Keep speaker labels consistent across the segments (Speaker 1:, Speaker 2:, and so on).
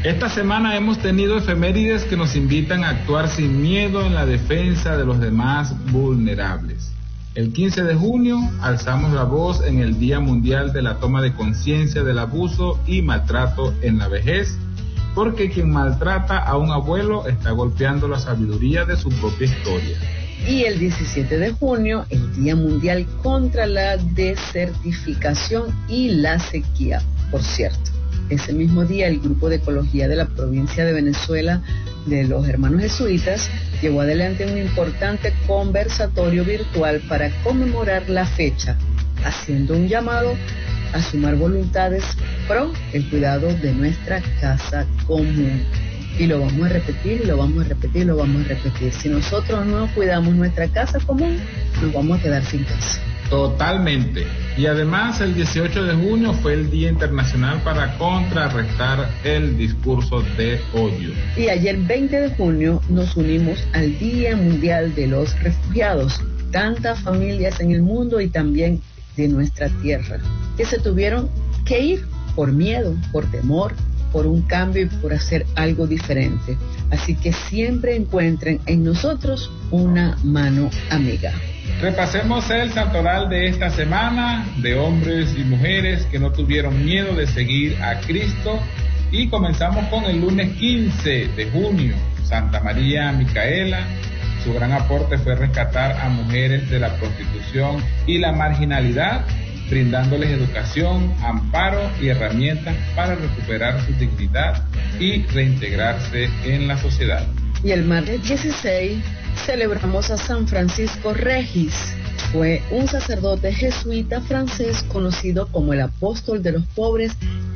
Speaker 1: Esta semana hemos tenido efemérides que nos invitan a actuar sin miedo en la defensa de los demás vulnerables. El 15 de junio alzamos la voz en el Día Mundial de la Toma de Conciencia del Abuso y Maltrato en la Vejez, porque quien maltrata a un abuelo está golpeando la sabiduría de su propia historia.
Speaker 2: Y el 17 de junio, el Día Mundial contra la Desertificación y la Sequía. Por cierto, ese mismo día el Grupo de Ecología de la provincia de Venezuela de los Hermanos Jesuitas llevó adelante un importante conversatorio virtual para conmemorar la fecha, haciendo un llamado a sumar voluntades pro el cuidado de nuestra casa común. Y lo vamos a repetir, y lo vamos a repetir, y lo vamos a repetir. Si nosotros no cuidamos nuestra casa común, nos vamos a quedar sin casa.
Speaker 1: Totalmente. Y además el 18 de junio fue el Día Internacional para contrarrestar el discurso de odio.
Speaker 2: Y ayer 20 de junio nos unimos al Día Mundial de los Refugiados. Tantas familias en el mundo y también de nuestra tierra que se tuvieron que ir por miedo, por temor, por un cambio y por hacer algo diferente. Así que siempre encuentren en nosotros una mano amiga.
Speaker 1: Repasemos el santoral de esta semana, de hombres y mujeres que no tuvieron miedo de seguir a Cristo. Y comenzamos con el lunes 15 de junio, Santa María Micaela. Su gran aporte fue rescatar a mujeres de la prostitución y la marginalidad, brindándoles educación, amparo y herramientas para recuperar su dignidad y reintegrarse en la sociedad.
Speaker 2: Y el martes 16 celebramos a San Francisco Regis. Fue un sacerdote jesuita francés conocido como el apóstol de los pobres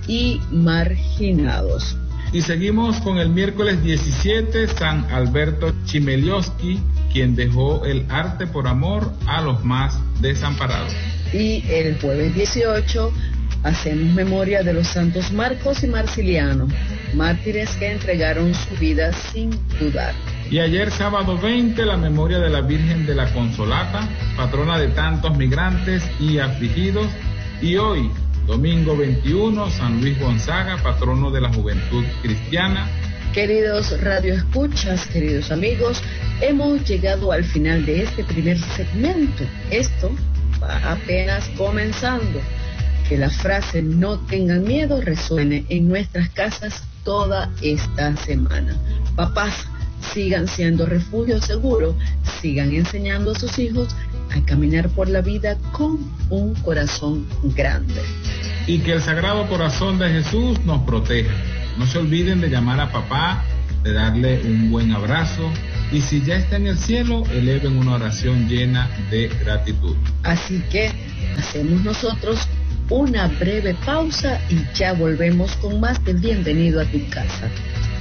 Speaker 2: y marginados.
Speaker 1: Y seguimos con el miércoles 17, San Alberto Chmielowski, quien dejó el arte por amor a los más desamparados.
Speaker 2: Y el jueves 18 hacemos memoria de los santos Marcos y Marciliano, mártires que entregaron su vida sin dudar.
Speaker 1: Y ayer sábado 20, la memoria de la Virgen de la Consolata, patrona de tantos migrantes y afligidos. Y hoy, domingo 21, San Luis Gonzaga, patrono de la juventud cristiana.
Speaker 2: Queridos radioescuchas, queridos amigos, hemos llegado al final de este primer segmento. Esto va apenas comenzando. Que la frase "no tengan miedo" resuene en nuestras casas toda esta semana. Papás, sigan siendo refugio seguro, sigan enseñando a sus hijos a caminar por la vida con un corazón grande.
Speaker 1: Y que el Sagrado Corazón de Jesús nos proteja. No se olviden de llamar a papá, de darle un buen abrazo, y si ya está en el cielo, eleven una oración llena de gratitud.
Speaker 2: Así que hacemos nosotros una breve pausa y ya volvemos con más de Bienvenido a tu Casa.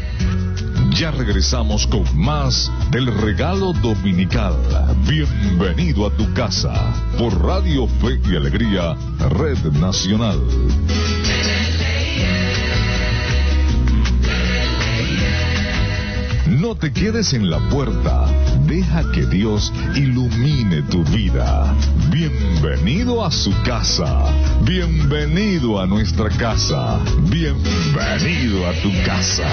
Speaker 3: Ya regresamos con más del regalo dominical. Bienvenido a tu casa por Radio Fe y Alegría, Red Nacional. No te quedes en la puerta, deja que Dios ilumine tu vida. Bienvenido a su casa, bienvenido a nuestra casa, bienvenido a tu casa.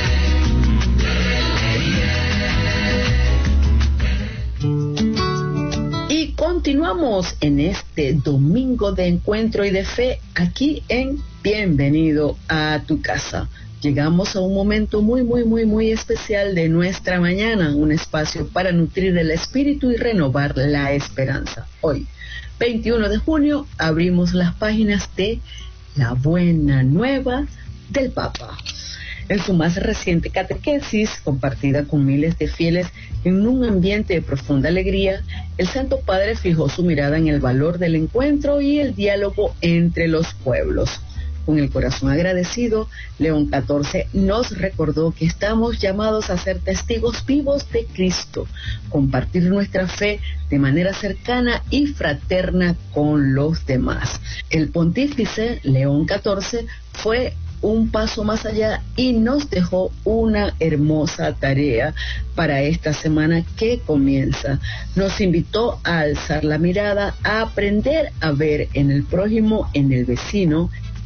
Speaker 2: Y continuamos en este domingo de encuentro y de fe aquí en Bienvenido a tu Casa. Llegamos a un momento muy especial de nuestra mañana, un espacio para nutrir el espíritu y renovar la esperanza. Hoy, 21 de junio, abrimos las páginas de La Buena Nueva del Papa. En su más reciente catequesis, compartida con miles de fieles en un ambiente de profunda alegría, el Santo Padre fijó su mirada en el valor del encuentro y el diálogo entre los pueblos. Con el corazón agradecido, León XIV nos recordó que estamos llamados a ser testigos vivos de Cristo, compartir nuestra fe de manera cercana y fraterna con los demás. El pontífice León XIV fue un paso más allá y nos dejó una hermosa tarea para esta semana que comienza. Nos invitó a alzar la mirada, a aprender a ver en el prójimo, en el vecino,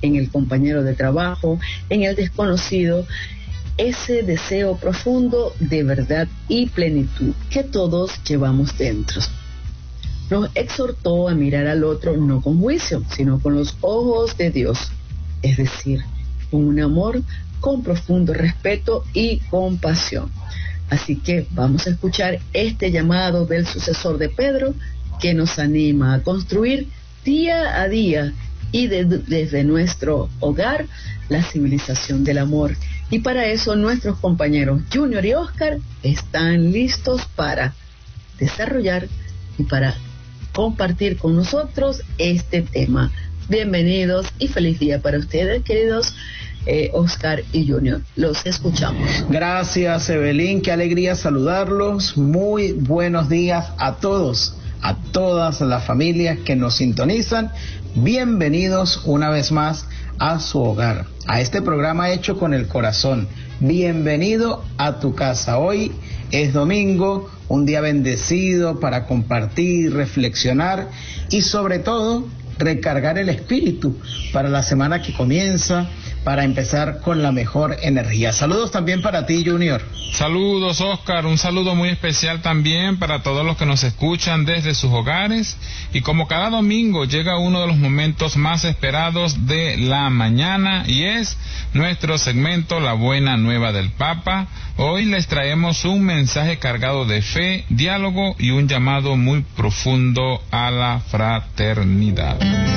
Speaker 2: en el compañero de trabajo, en el desconocido, ese deseo profundo de verdad y plenitud que todos llevamos dentro. Nos exhortó a mirar al otro no con juicio, sino con los ojos de Dios, es decir, con un amor, con profundo respeto y compasión. Así que vamos a escuchar este llamado del sucesor de Pedro, que nos anima a construir día a día y desde nuestro hogar la civilización del amor. Y para eso nuestros compañeros Junior y Oscar están listos para desarrollar y para compartir con nosotros este tema. Bienvenidos y feliz día para ustedes, queridos Oscar y Junior. Los escuchamos.
Speaker 4: Gracias, Evelyn, qué alegría saludarlos. Muy buenos días a todos, a todas las familias que nos sintonizan. Bienvenidos una vez más a su hogar, a este programa hecho con el corazón. Bienvenido a tu casa. Hoy es domingo, un día bendecido para compartir, reflexionar y sobre todo recargar el espíritu para la semana que comienza, para empezar con la mejor energía. Saludos también para ti, Junior.
Speaker 1: Saludos, Oscar. Un saludo muy especial también para todos los que nos escuchan desde sus hogares. Y como cada domingo llega uno de los momentos más esperados de la mañana y es nuestro segmento La Buena Nueva del Papa. Hoy les traemos un mensaje cargado de fe, diálogo y un llamado muy profundo a la fraternidad.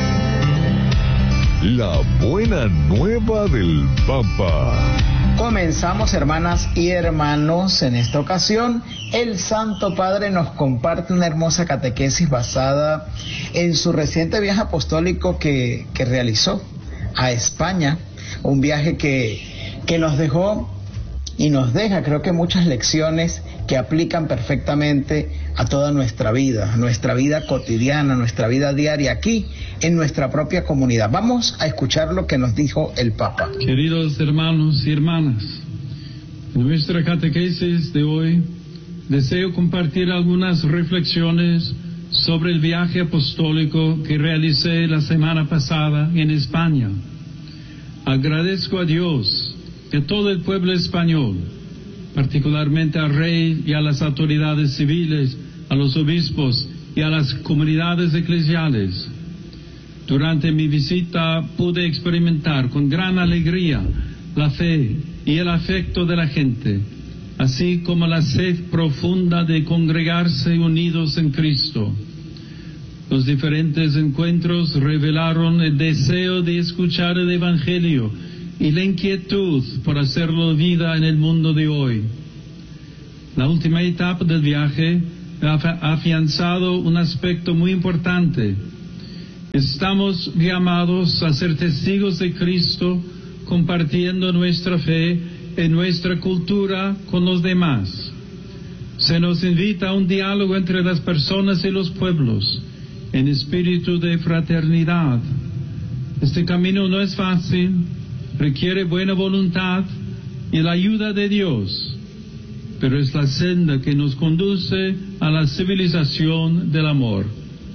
Speaker 3: La Buena Nueva del Papa.
Speaker 4: Comenzamos, hermanas y hermanos. En esta ocasión, el Santo Padre nos comparte una hermosa catequesis basada en su reciente viaje apostólico que realizó a España. Un viaje que nos dejó y nos deja, creo que muchas lecciones que aplican perfectamente a toda nuestra vida cotidiana, nuestra vida diaria aquí en nuestra propia comunidad. Vamos a escuchar lo que nos dijo el Papa.
Speaker 5: Queridos hermanos y hermanas, en nuestra catequesis de hoy deseo compartir algunas reflexiones sobre el viaje apostólico que realicé la semana pasada en España. Agradezco a Dios que todo el pueblo español, particularmente al rey y a las autoridades civiles, a los obispos y a las comunidades eclesiales, durante mi visita pude experimentar con gran alegría la fe y el afecto de la gente, así como la sed profunda de congregarse unidos en Cristo. Los diferentes encuentros revelaron el deseo de escuchar el Evangelio y la inquietud por hacerlo vida en el mundo de hoy. La última etapa del viaje ha afianzado un aspecto muy importante. Estamos llamados a ser testigos de Cristo, compartiendo nuestra fe en nuestra cultura con los demás. Se nos invita a un diálogo entre las personas y los pueblos, en espíritu de fraternidad. Este camino no es fácil, requiere buena voluntad y la ayuda de Dios, pero es la senda que nos conduce a la civilización del amor.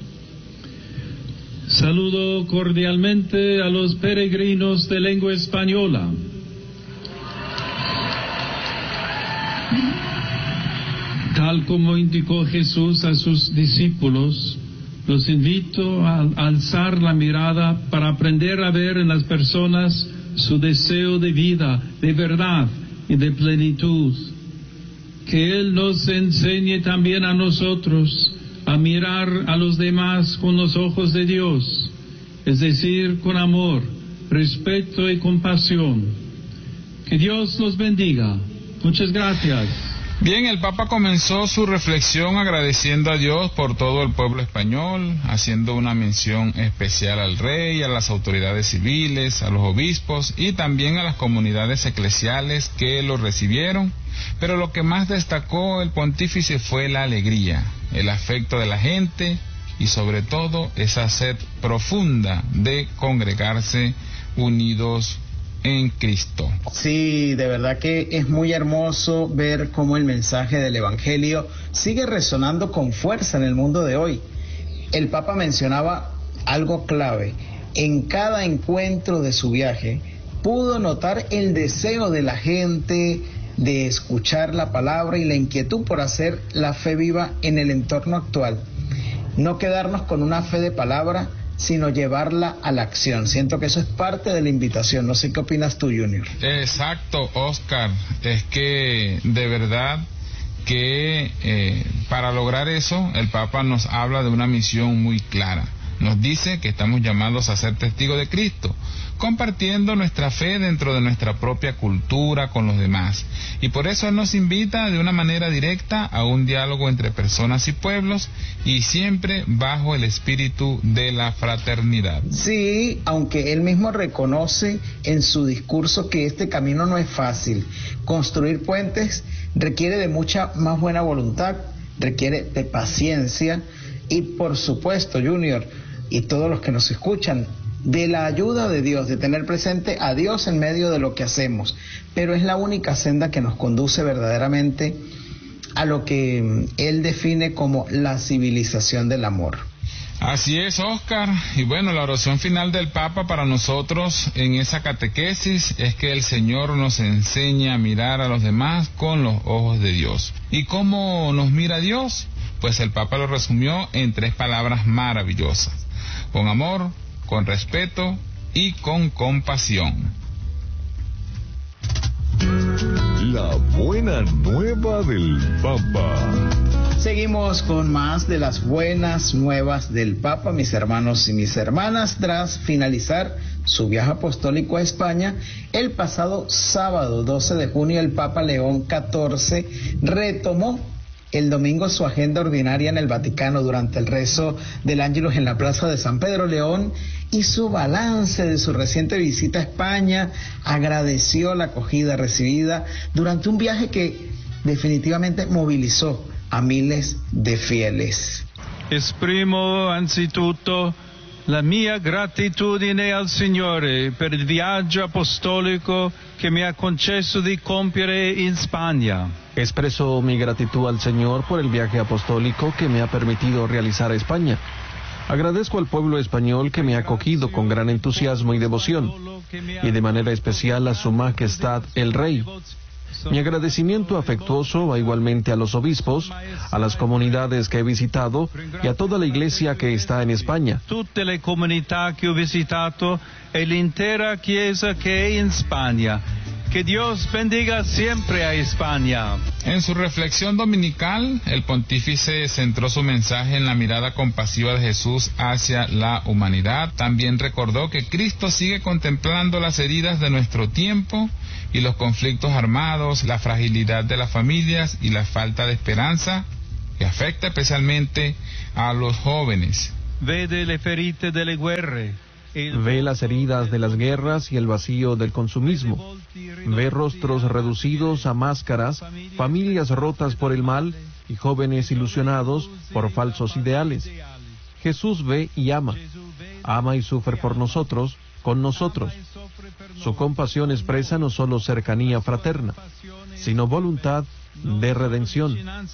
Speaker 5: Saludo cordialmente a los peregrinos de lengua española. Tal como indicó Jesús a sus discípulos, los invito a alzar la mirada para aprender a ver en las personas su deseo de vida, de verdad y de plenitud. Que Él nos enseñe también a nosotros a mirar a los demás con los ojos de Dios, es decir, con amor, respeto y compasión. Que Dios los bendiga. Muchas gracias.
Speaker 1: Bien, el Papa comenzó su reflexión agradeciendo a Dios por todo el pueblo español, haciendo una mención especial al rey, a las autoridades civiles, a los obispos y también a las comunidades eclesiales que lo recibieron. Pero lo que más destacó el pontífice fue la alegría, el afecto de la gente y sobre todo esa sed profunda de congregarse unidos en Cristo.
Speaker 4: Sí, de verdad que es muy hermoso ver cómo el mensaje del Evangelio sigue resonando con fuerza en el mundo de hoy. El Papa mencionaba algo clave, en cada encuentro de su viaje, pudo notar el deseo de la gente de escuchar la palabra y la inquietud por hacer la fe viva en el entorno actual. No quedarnos con una fe de palabra, sino llevarla a la acción. Siento que eso es parte de la invitación. No sé qué opinas tú, Junior.
Speaker 1: Exacto, Oscar. Es que de verdad que para lograr eso, el Papa nos habla de una misión muy clara. Nos dice que estamos llamados a ser testigos de Cristo, compartiendo nuestra fe dentro de nuestra propia cultura con los demás. Y por eso Él nos invita de una manera directa a un diálogo entre personas y pueblos, y siempre bajo el espíritu de la fraternidad.
Speaker 4: Sí, aunque Él mismo reconoce en su discurso que este camino no es fácil. Construir puentes requiere de mucha más buena voluntad, requiere de paciencia y, por supuesto, Junior, y todos los que nos escuchan, de la ayuda de Dios, de tener presente a Dios en medio de lo que hacemos. Pero es la única senda que nos conduce verdaderamente a lo que Él define como la civilización del amor.
Speaker 1: Así es, Oscar. Y bueno, la oración final del Papa para nosotros en esa catequesis es que el Señor nos enseña a mirar a los demás con los ojos de Dios. ¿Y cómo nos mira Dios? Pues el Papa lo resumió en 3 palabras maravillosas: con amor, con respeto y con compasión.
Speaker 3: La buena nueva del Papa.
Speaker 4: Seguimos con más de las buenas nuevas del Papa, mis hermanos y mis hermanas. Tras finalizar su viaje apostólico a España, el pasado sábado 12 de junio el Papa León XIV retomó el domingo su agenda ordinaria en el Vaticano. Durante el rezo del Ángelus en la Plaza de San Pedro, León hizo balance de su reciente visita a España, agradeció la acogida recibida durante un viaje que definitivamente movilizó a miles de fieles.
Speaker 5: Esprimo anzitutto la mia gratitudine al Signore per il viaggio apostolico che mi ha concesso di compiere in Spagna.
Speaker 6: Expreso mi gratitud al Señor por el viaje apostólico que me ha permitido realizar a España. Agradezco al pueblo español que me ha acogido con gran entusiasmo y devoción, y de manera especial a Su Majestad el Rey. Mi agradecimiento afectuoso va igualmente a los obispos, a las comunidades que he visitado y a toda la iglesia que está en España.
Speaker 5: Tutte le comunità che ho visitato e l'intera Chiesa che è in Spagna. Que Dios bendiga siempre a España.
Speaker 1: En su reflexión dominical, el pontífice centró su mensaje en la mirada compasiva de Jesús hacia la humanidad. También recordó que Cristo sigue contemplando las heridas de nuestro tiempo y los conflictos armados, la fragilidad de las familias y la falta de esperanza que afecta especialmente a los jóvenes.
Speaker 5: Vede le ferite delle guerre.
Speaker 6: Ve las heridas de las guerras y el vacío del consumismo. Ve rostros reducidos a máscaras, familias rotas por el mal y jóvenes ilusionados por falsos ideales. Jesús ve y ama. Ama y sufre por nosotros, con nosotros. Su compasión expresa no solo cercanía fraterna, sino voluntad de redención.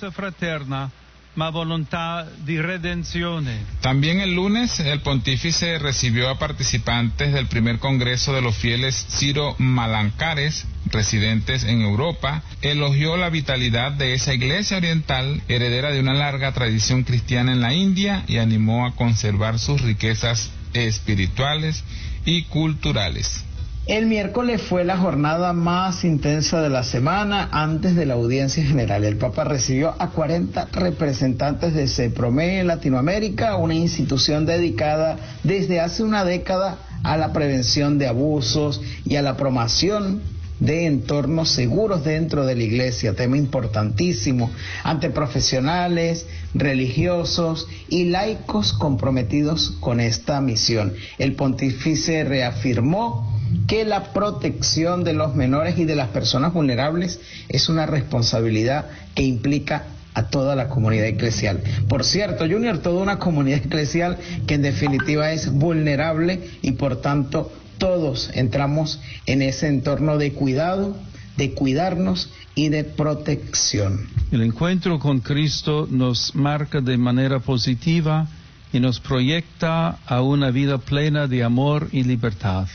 Speaker 1: También el lunes el pontífice recibió a participantes del primer congreso de los fieles Siro-Malancáres residentes en Europa, elogió la vitalidad de esa iglesia oriental, heredera de una larga tradición cristiana en la India, y animó a conservar sus riquezas espirituales y culturales.
Speaker 4: El miércoles fue la jornada más intensa de la semana antes de la audiencia general. El Papa recibió a 40 representantes de CEPROME Latinoamérica, una institución dedicada desde hace una década a la prevención de abusos y a la promoción de entornos seguros dentro de la iglesia, tema importantísimo, ante profesionales, religiosos y laicos comprometidos con esta misión. El pontífice reafirmó que la protección de los menores y de las personas vulnerables es una responsabilidad que implica a toda la comunidad eclesial. Por cierto, Junior, toda una comunidad eclesial que en definitiva es vulnerable y por tanto todos entramos en ese entorno de cuidado, de cuidarnos y de protección.
Speaker 5: El encuentro con Cristo nos marca de manera positiva y nos proyecta a una vida plena de amor y libertad,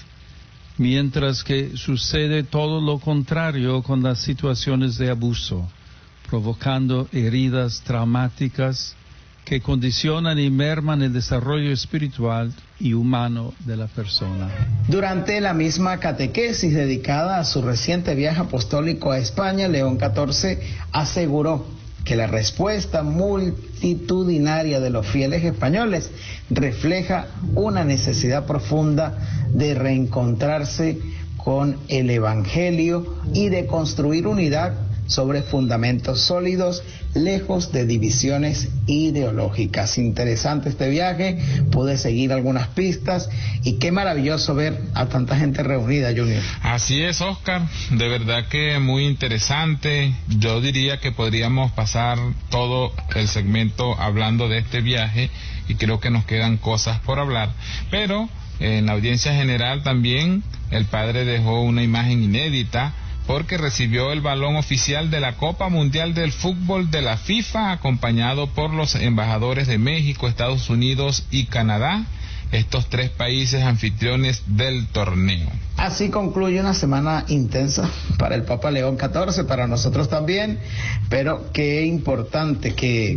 Speaker 5: mientras que sucede todo lo contrario con las situaciones de abuso, provocando heridas traumáticas que condicionan y merman el desarrollo espiritual y humano de la persona.
Speaker 4: Durante la misma catequesis dedicada a su reciente viaje apostólico a España, León XIV aseguró que la respuesta multitudinaria de los fieles españoles refleja una necesidad profunda de reencontrarse con el Evangelio y de construir unidad sobre fundamentos sólidos, lejos de divisiones ideológicas. Interesante este viaje, pude seguir algunas pistas y qué maravilloso ver a tanta gente reunida, Junior.
Speaker 1: Así es, Oscar, de verdad que muy interesante. Yo diría que podríamos pasar todo el segmento hablando de este viaje y creo que nos quedan cosas por hablar, pero en la audiencia general también el padre dejó una imagen inédita porque recibió el balón oficial de la Copa Mundial del Fútbol de la FIFA, acompañado por los embajadores de México, Estados Unidos y Canadá, estos 3 países anfitriones del torneo.
Speaker 4: Así concluye una semana intensa para el Papa León XIV, para nosotros también, pero qué importante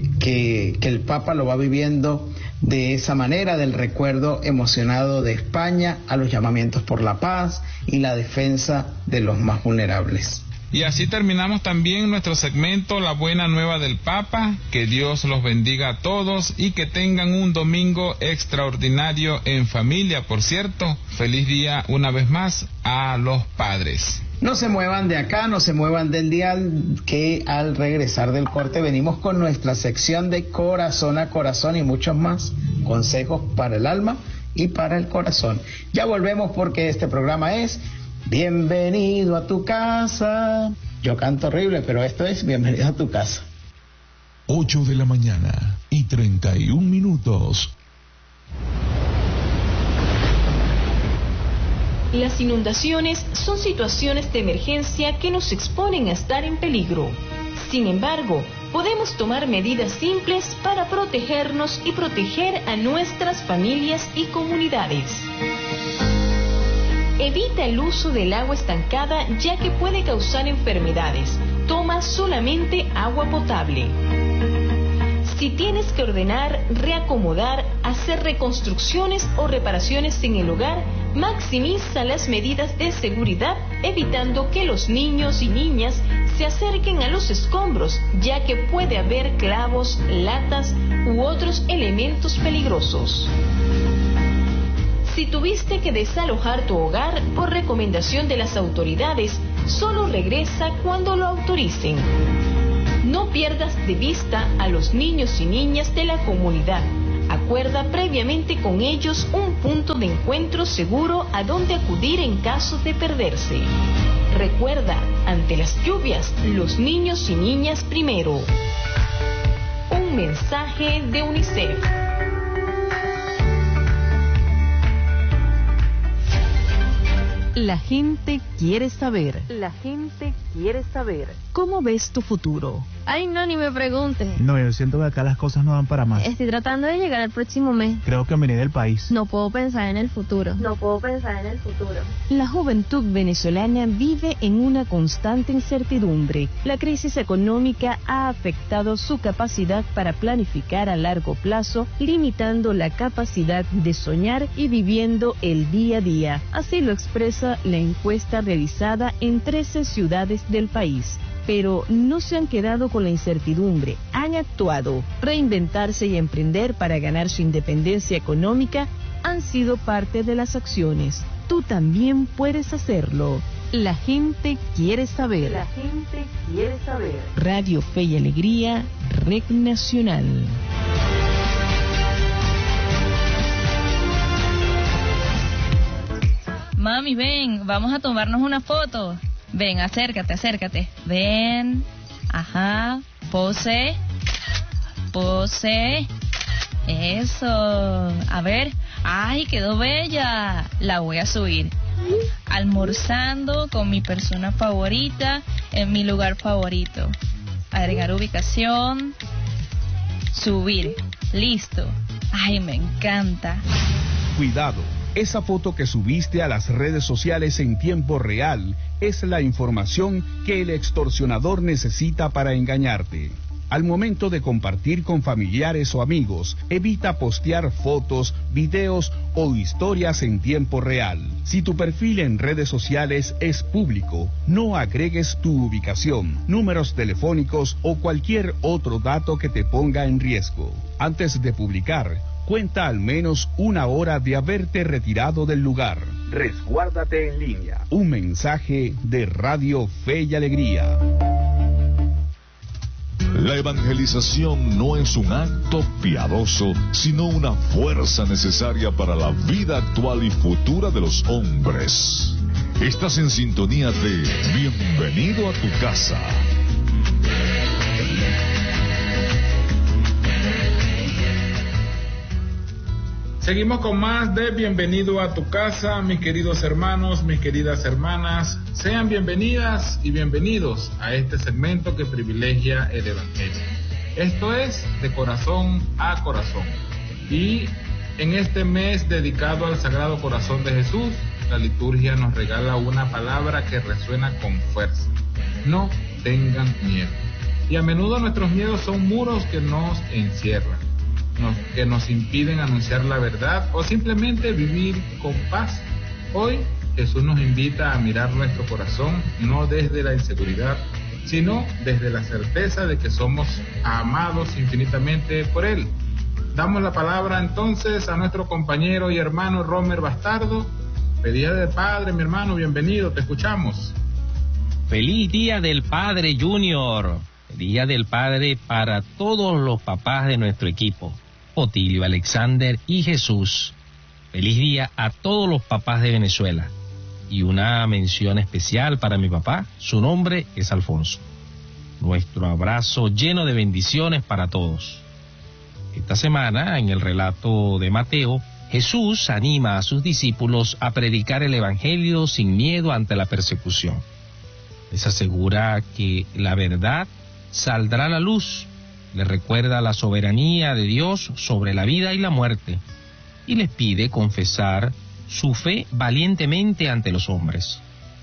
Speaker 4: que el Papa lo va viviendo de esa manera, del recuerdo emocionado de España a los llamamientos por la paz y la defensa de los más vulnerables.
Speaker 1: Y así terminamos también nuestro segmento La Buena Nueva del Papa. Que Dios los bendiga a todos y que tengan un domingo extraordinario en familia. Por cierto, feliz día una vez más a los padres.
Speaker 4: No se muevan de acá, no se muevan del dial, que al regresar del corte venimos con nuestra sección de Corazón a Corazón y muchos más consejos para el alma y para el corazón. Ya volvemos porque este programa es Bienvenido a tu casa. Yo canto horrible, pero esto es Bienvenido a tu casa.
Speaker 3: 8 de la mañana y 31 minutos.
Speaker 7: Las inundaciones son situaciones de emergencia que nos exponen a estar en peligro. Sin embargo, podemos tomar medidas simples para protegernos y proteger a nuestras familias y comunidades. Evita el uso del agua estancada, ya que puede causar enfermedades. Toma solamente agua potable. Si tienes que ordenar, reacomodar, hacer reconstrucciones o reparaciones en el hogar, maximiza las medidas de seguridad, evitando que los niños y niñas se acerquen a los escombros, ya que puede haber clavos, latas u otros elementos peligrosos. Si tuviste que desalojar tu hogar por recomendación de las autoridades, solo regresa cuando lo autoricen. No pierdas de vista a los niños y niñas de la comunidad. Acuerda previamente con ellos un punto de encuentro seguro a donde acudir en caso de perderse. Recuerda, ante las lluvias, los niños y niñas primero. Un mensaje de UNICEF.
Speaker 8: La gente quiere saber. La gente quiere saber. ¿Cómo ves tu futuro?
Speaker 9: Ay, no, ni me pregunte.
Speaker 10: No, yo siento que acá las cosas no dan para más.
Speaker 9: Estoy tratando de llegar al próximo mes.
Speaker 10: Creo que me iré del país.
Speaker 9: No puedo pensar en el futuro.
Speaker 8: La juventud venezolana vive en una constante incertidumbre. La crisis económica ha afectado su capacidad para planificar a largo plazo, limitando la capacidad de soñar y viviendo el día a día. Así lo expresa la encuesta realizada en 13 ciudades del país. Pero no se han quedado con la incertidumbre, han actuado. Reinventarse y emprender para ganar su independencia económica han sido parte de las acciones. Tú también puedes hacerlo. La gente quiere saber. La gente quiere saber. Radio Fe y Alegría, Red Nacional.
Speaker 11: Mami, ven, vamos a tomarnos una foto. Ven, acércate. Ven. Ajá. Pose. Eso. A ver. Ay, quedó bella. La voy a subir. Almorzando con mi persona favorita en mi lugar favorito. Agregar ubicación. Subir. Listo. Ay, me encanta.
Speaker 12: Cuidado, esa foto que subiste a las redes sociales en tiempo real es la información que el extorsionador necesita para engañarte. Al momento de compartir con familiares o amigos, evita postear fotos, videos o historias en tiempo real. Si tu perfil en redes sociales es público, no agregues tu ubicación, números telefónicos o cualquier otro dato que te ponga en riesgo. Antes de publicar, cuenta al menos una hora de haberte retirado del lugar. Resguárdate en línea. Un mensaje de Radio Fe y Alegría.
Speaker 3: La evangelización no es un acto piadoso, sino una fuerza necesaria para la vida actual y futura de los hombres. Estás en sintonía de Bienvenido a tu casa.
Speaker 1: Seguimos con más de Bienvenido a tu casa, mis queridos hermanos, mis queridas hermanas. Sean bienvenidas y bienvenidos a este segmento que privilegia el Evangelio. Esto es De Corazón a Corazón. Y en este mes dedicado al Sagrado Corazón de Jesús, la liturgia nos regala una palabra que resuena con fuerza. No tengan miedo. Y a menudo nuestros miedos son muros que nos encierran, que nos impiden anunciar la verdad o simplemente vivir con paz. Hoy Jesús nos invita a mirar nuestro corazón no desde la inseguridad, sino desde la certeza de que somos amados infinitamente por Él. Damos la palabra entonces a nuestro compañero y hermano Romer Bastardo. Feliz Día del Padre, mi hermano, bienvenido, te escuchamos.
Speaker 13: Feliz Día del Padre, Junior. Día del Padre para todos los papás de nuestro equipo, Otilio, Alexander y Jesús. Feliz día a todos los papás de Venezuela. Y una mención especial para mi papá, su nombre es Alfonso. Nuestro abrazo lleno de bendiciones para todos. Esta semana, en el relato de Mateo, Jesús anima a sus discípulos a predicar el Evangelio sin miedo ante la persecución. Les asegura que la verdad saldrá a la luz, les recuerda la soberanía de Dios sobre la vida y la muerte, y les pide confesar su fe valientemente ante los hombres.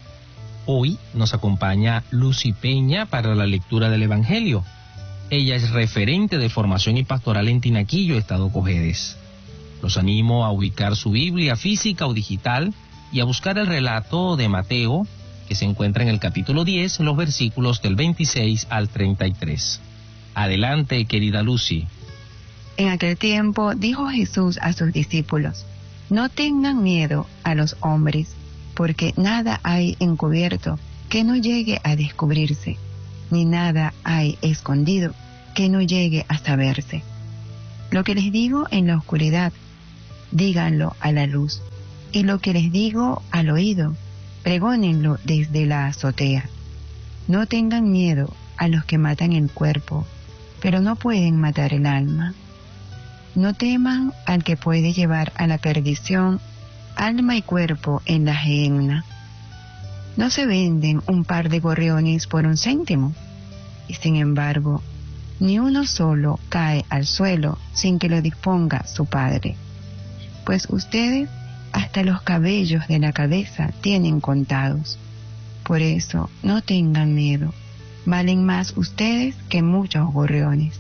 Speaker 13: Hoy nos acompaña Lucy Peña para la lectura del Evangelio. Ella es referente de formación y pastoral en Tinaquillo, Estado Cojedes. Los animo a ubicar su Biblia física o digital y a buscar el relato de Mateo, que se encuentra en el capítulo 10, los versículos del 26 al 33. Adelante, querida Lucy.
Speaker 14: En aquel tiempo dijo Jesús a sus discípulos: no tengan miedo a los hombres, porque nada hay encubierto que no llegue a descubrirse, ni nada hay escondido que no llegue a saberse. Lo que les digo en la oscuridad, díganlo a la luz, y lo que les digo al oído, pregónenlo desde la azotea. No tengan miedo a los que matan el cuerpo, pero no pueden matar el alma. No teman al que puede llevar a la perdición alma y cuerpo en la gehenna. No se venden un par de gorriones por 1 céntimo, y sin embargo, ni uno solo cae al suelo sin que lo disponga su Padre. Pues ustedes hasta los cabellos de la cabeza tienen contados. Por eso, no tengan miedo. Valen más ustedes que muchos gorriones.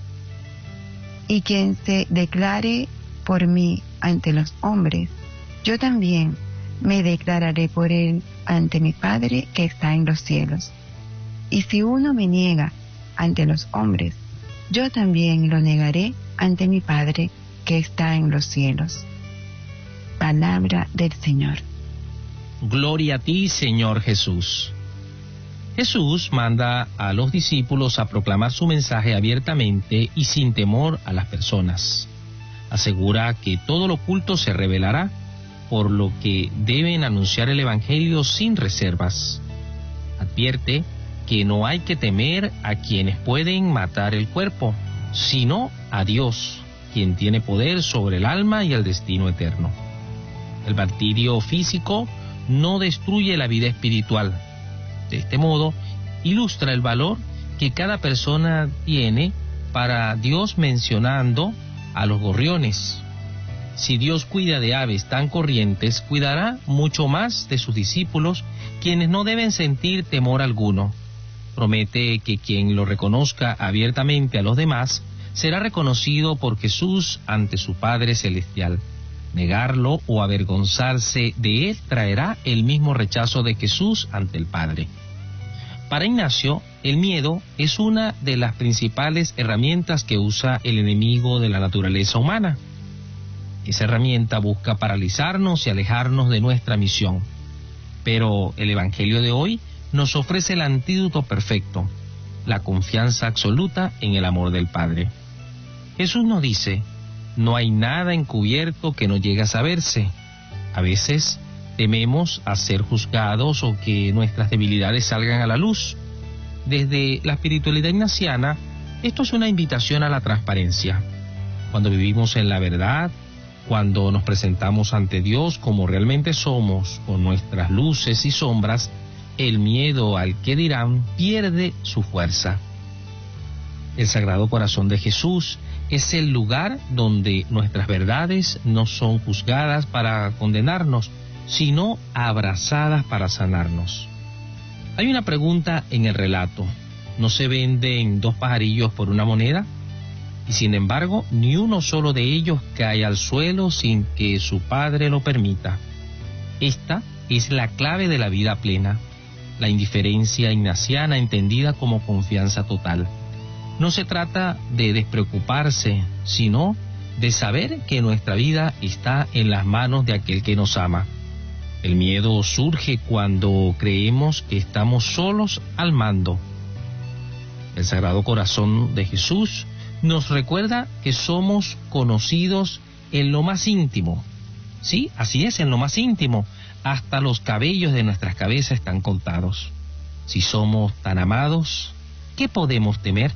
Speaker 14: Y quien se declare por mí ante los hombres, yo también me declararé por él ante mi Padre que está en los cielos. Y si uno me niega ante los hombres, yo también lo negaré ante mi Padre que está en los cielos. Palabra del Señor.
Speaker 13: Gloria a ti, Señor Jesús. Jesús manda a los discípulos a proclamar su mensaje abiertamente y sin temor a las personas. Asegura que todo lo oculto se revelará, por lo que deben anunciar el Evangelio sin reservas. Advierte que no hay que temer a quienes pueden matar el cuerpo, sino a Dios, quien tiene poder sobre el alma y el destino eterno. El martirio físico no destruye la vida espiritual. De este modo, ilustra el valor que cada persona tiene para Dios, mencionando a los gorriones, Si Dios cuida de aves tan corrientes, cuidará mucho más de sus discípulos, quienes no deben sentir temor alguno. Promete que quien lo reconozca abiertamente a los demás será reconocido por Jesús ante su Padre Celestial. Negarlo o avergonzarse de él traerá el mismo rechazo de Jesús ante el Padre. Para Ignacio, el miedo es una de las principales herramientas que usa el enemigo de la naturaleza humana. Esa herramienta busca paralizarnos y alejarnos de nuestra misión. Pero el Evangelio de hoy nos ofrece el antídoto perfecto, la confianza absoluta en el amor del Padre. Jesús nos dice: no hay nada encubierto que no llegue a saberse. A veces tememos a ser juzgados o que nuestras debilidades salgan a la luz. Desde la espiritualidad ignaciana, esto es una invitación a la transparencia. Cuando vivimos en la verdad, cuando nos presentamos ante Dios como realmente somos, con nuestras luces y sombras, el miedo al que dirán pierde su fuerza. El Sagrado Corazón de Jesús es el lugar donde nuestras verdades no son juzgadas para condenarnos, sino abrazadas para sanarnos. Hay una pregunta en el relato: ¿no se venden 2 pajarillos por una moneda? Y sin embargo, ni uno solo de ellos cae al suelo sin que su Padre lo permita. Esta es la clave de la vida plena, la indiferencia ignaciana entendida como confianza total. No se trata de despreocuparse, sino de saber que nuestra vida está en las manos de aquel que nos ama. El miedo surge cuando creemos que estamos solos al mando. El Sagrado Corazón de Jesús nos recuerda que somos conocidos en lo más íntimo. Sí, así es, en lo más íntimo. Hasta los cabellos de nuestras cabezas están contados. Si somos tan amados, ¿qué podemos temer?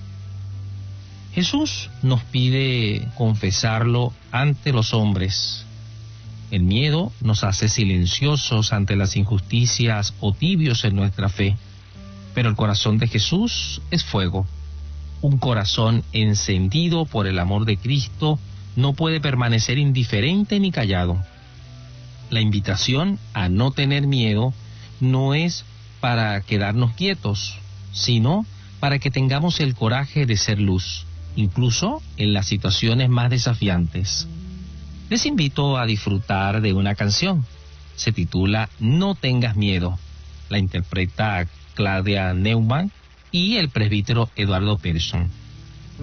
Speaker 13: Jesús nos pide confesarlo ante los hombres. El miedo nos hace silenciosos ante las injusticias o tibios en nuestra fe. Pero el corazón de Jesús es fuego. Un corazón encendido por el amor de Cristo no puede permanecer indiferente ni callado. La invitación a no tener miedo no es para quedarnos quietos, sino para que tengamos el coraje de ser luz, incluso en las situaciones más desafiantes. Les invito a disfrutar de una canción. Se titula No tengas miedo. La interpreta Claudia Neumann y el presbítero Eduardo Persson.